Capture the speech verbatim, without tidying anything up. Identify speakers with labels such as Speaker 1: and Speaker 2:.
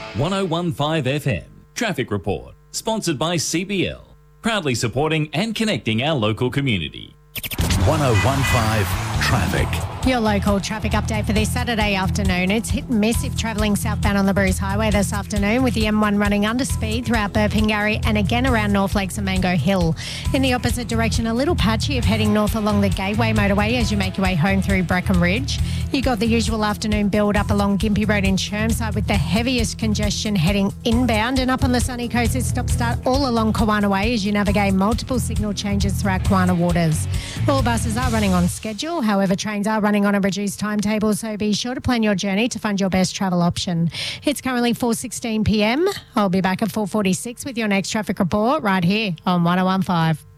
Speaker 1: one oh one point five F M. Traffic Report. Sponsored by C B L. Proudly supporting and connecting our local community.
Speaker 2: one oh one point five Traffic.
Speaker 3: Your local traffic update for this Saturday afternoon. It's hit and miss if travelling southbound on the Bruce Highway this afternoon, with the M one running under speed throughout Burpengary and again around North Lakes and Mango Hill. In the opposite direction, a little patchy if heading north along the Gateway motorway as you make your way home through Breckenridge. You got the usual afternoon build up along Gympie Road in Chermside with the heaviest congestion heading inbound, and up on the sunny coast it's stop start all along Kawana Way as you navigate multiple signal changes throughout Kawana waters. All buses are running on schedule, however trains are running on a reduced timetable, so be sure to plan your journey to find your best travel option. It's currently four sixteen p m. I'll be back at four forty-six with your next traffic report right here on one oh one point five.